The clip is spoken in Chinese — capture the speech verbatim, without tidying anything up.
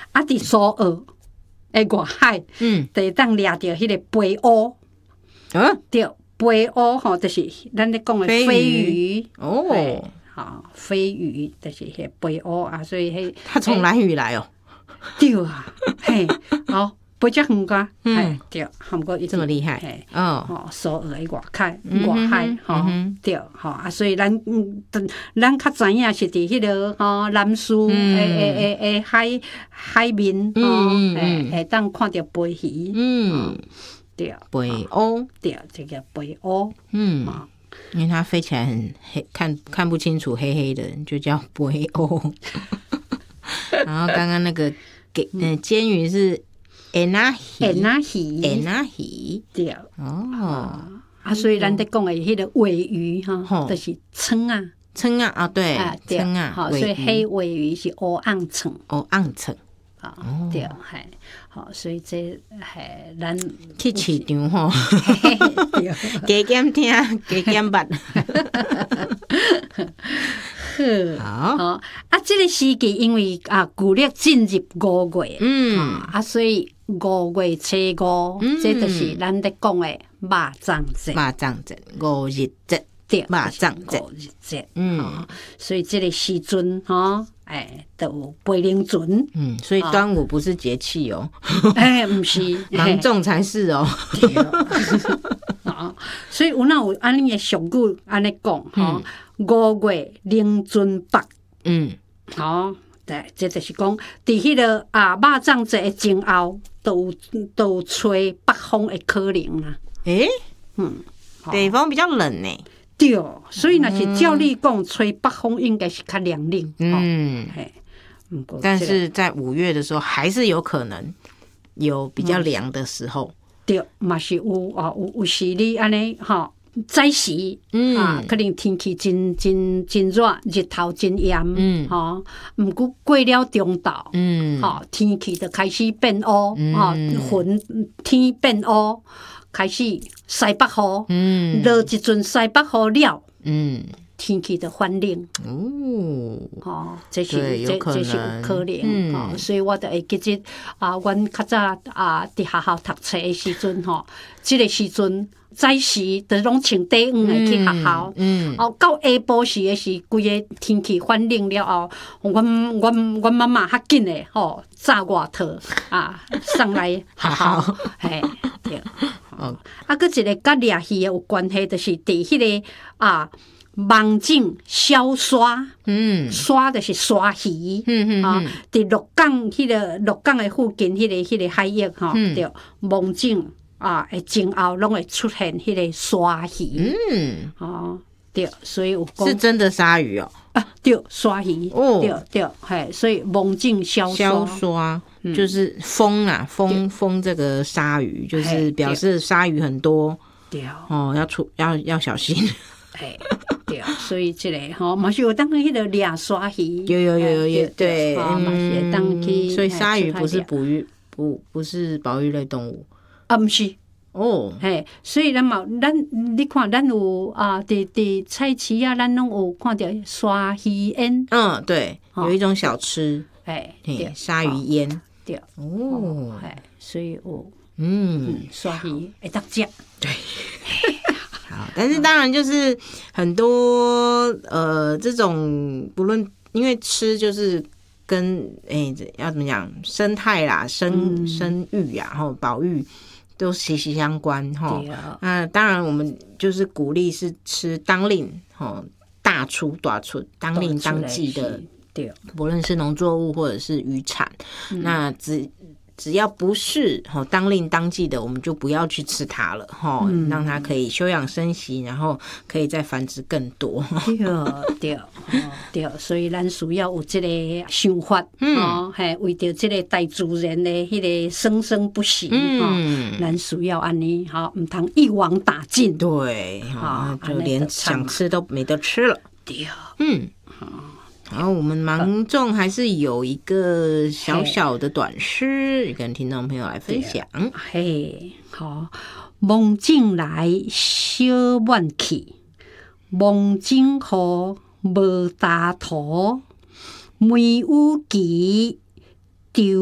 啊，伫苏澳诶外海，嗯，就会当掠着迄个飞乌， 啊， 对，飞乌吼，就是咱咧讲诶飞鱼哦， 好，飞鱼就是迄飞乌啊，所以迄它从兰屿来哦， 对啊，嘿，好。飞遮远个，哎，对，韩国这么厉害， 哦，吼，苏澳诶外海外海，吼，对，吼啊，所以咱嗯，咱较知影是伫迄个吼南苏诶诶诶诶海海面，吼，诶，会当看到飞鱼，嗯，对， 飞乌， 对，这个飞乌， 嗯，因为它飞起来很黑，看看不清楚，黑黑的，就叫飞乌。然后刚刚那个给嗯煎鱼是。雁仔鱼， 雁仔鱼， 雁仔鱼， 对， 哦， 啊，所以咱在讲的迄个尾鱼哈，就是蛏啊， 蛏啊，啊对，蛏啊， 好，所以黑尾鱼是乌昂蛏， 乌昂蛏， 啊，对，系，好，所以这系咱去市场吼，加减听，加减捌。好， 好啊！这个时期因为啊，旧历进入五月，嗯啊，所以五月初五，这就是咱在讲的肉粽节。 肉粽节，五日节， 对， 肉粽节， 五日节，嗯，所以这个时阵哈，哎，都有八灵船， 嗯，所以端午不是节气哦， 哎，不是， 芒种才是哦。 啊，所以有哪有安尼的俗语安尼讲哈？五月灵船北，嗯，好，对，这就是讲，伫迄个啊肉粽节的前后，都有都有吹北风的可能啦。 诶，嗯，北风比较冷呢。 对，所以若是照你讲，吹北风应该是较凉冷。嗯，嘿， 但是在五月的时候，还是有可能有比较凉的时候。 对，嘛是有啊，有有时你安尼吼。早时，嗯啊，可能天气真真真热，日头真炎，嗯，吼，毋过过了中昼，嗯，吼，天气就开始变乌，吼，云天变乌，开始西北风，嗯，落一阵西北风了，嗯，天气就反冷，哦，吼，这是这这是有可能，吼，所以我就会记得啊，阮较早啊伫学校读册的时阵，吼，即个时阵。早时就拢穿短裤的去学校，嗯，哦，到下晡时的是规个天气反冷了后，阮阮阮妈妈较紧的吼，炸外套啊，送来学校，嘿，对，哦，啊，佮一个甲掠鱼有关系，就是伫迄个啊网井消刷，嗯，刷就是刷鱼，嗯嗯，啊，伫鹿港迄个鹿港的附近，迄个迄个海域吼，对，网井。啊，诶，前后拢会出现迄个鲨鱼，嗯，哦，对，所以有是真的鲨鱼哦， 啊，对，鲨鱼，哦，对对，嘿，所以网井消消刷就是封啊，封封这个鲨鱼，就是表示鲨鱼很多， 对， 哦，要出要要小心， 嘿，对，所以这个吼，嘛是有当迄个掠鲨鱼， 有有有有有，对， 嘛是当去， 所以鲨鱼不是哺育不不是保育类动物。 啊，毋是哦， 嘿，所以咱嘛，咱你看，咱有啊，伫伫菜市啊，咱拢有看到鲨鱼烟。 嗯，对，有一种小吃， 哎， 对，鲨鱼烟， 对，哦，哎，所以有，嗯，鲨鱼会当食， 对，好，但是当然就是很多呃，这种不论因为吃就是跟诶、欸、要怎么讲生态啦、生生育呀、然后保育。都息息相关哈，那当然我们就是鼓励是吃当令哈，大出大出当令当季的，不论是农作物或者是渔产，嗯、那只只要不是哈当令当季的，我们就不要去吃它了哈，嗯、让它可以休养生息，然后可以再繁殖更多。 对对对，所以咱需要有这个想法，嗯、哦，嘿，为着这个大自然的迄个生生不息，嗯、哦，咱需要安尼，哈，唔通一网打尽， 对，哈、哦，就连想吃都没得吃了。 对， 嗯，好。然后我们芒种还是有一个小小的短诗，跟听众朋友来分享。 嘿，好，芒种来小满去，芒种好无大图，梅雨期。